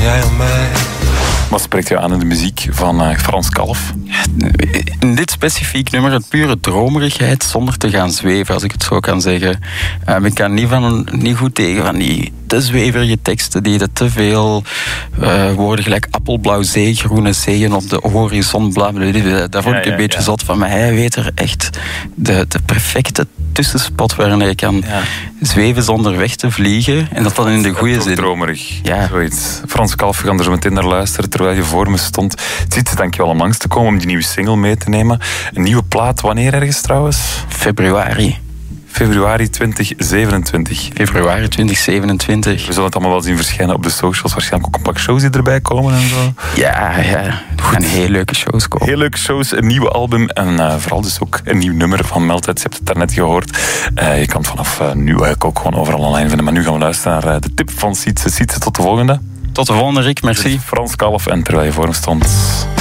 jij aan mij? Wat spreekt jou aan in de muziek van Frans Kalf? In dit specifiek nummer, het pure dromerigheid zonder te gaan zweven, als ik het zo kan zeggen. Ik kan niet goed tegen van die te zweverige teksten die er te veel woorden gelijk appelblauw zee, groene zeeën op de horizon, blablabla. Daar word ik een beetje zot van. Maar hij weet er echt de perfecte tussenspot waarin je kan zweven zonder weg te vliegen. En dat dan in de goede zin. Dromerig. Ja. Zoiets. Frans Kalf, we gaan er zo meteen naar luisteren terwijl je voor me stond. Zit dank je wel om langs te komen om die nieuwe single mee te nemen. Een nieuwe plaat, wanneer ergens trouwens? Februari 2027. Februari 2027. We zullen het allemaal wel zien verschijnen op de socials. Waarschijnlijk ook een pak shows die erbij komen en zo. Ja. Er gaan heel leuke shows komen. Heel leuke shows, een nieuwe album en vooral dus ook een nieuw nummer van Meltheid. Je hebt het daarnet gehoord. Je kan het vanaf nu eigenlijk ook gewoon overal online vinden. Maar nu gaan we luisteren naar de tip van Sietse. Sietse, tot de volgende. Tot de volgende, Rick. Merci. Frans Kalf en terwijl je voor hem stond...